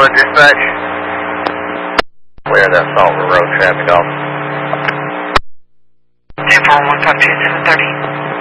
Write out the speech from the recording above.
dispatch. Clear that Saltwood Road traffic off. 10-4, 152, 730.